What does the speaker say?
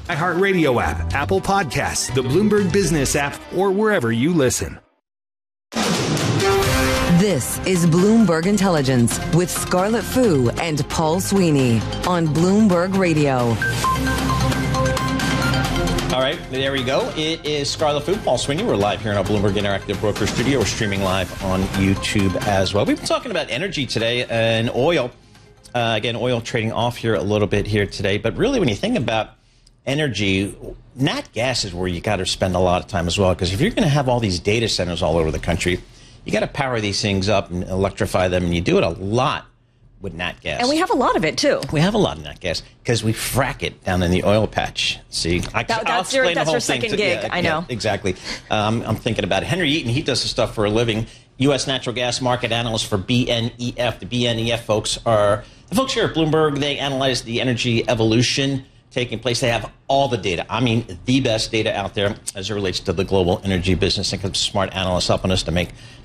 iHeartRadio app, Apple Podcasts, the Bloomberg Business app, or wherever you listen. This is Bloomberg Intelligence with Scarlett Fu and Paul Sweeney on Bloomberg Radio. All right, there we go. It is Scarlett Fu, Paul Sweeney. We're live here in our Bloomberg Interactive Broker Studio. We're streaming live on YouTube as well. We've been talking about energy today and oil. Again, oil trading off here a little bit here today. But really, when you think about energy, nat gas is where you got to spend a lot of time as well. Because if you're going to have all these data centers all over the country, you got to power these things up and electrify them. And you do it a lot with nat gas. And we have a lot of it, too. We have a lot of nat gas because we frack it down in the oil patch. See, that's your second gig. Yeah, I know. Yeah, exactly. I'm thinking about it. Henry Eaton, he does this stuff for a living. U.S. natural gas market analyst for BNEF. The BNEF folks are the folks here at Bloomberg. They analyze the energy evolution taking place. They have all the data. I mean, the best data out there as it relates to the global energy business. Think of smart analysts helping us to make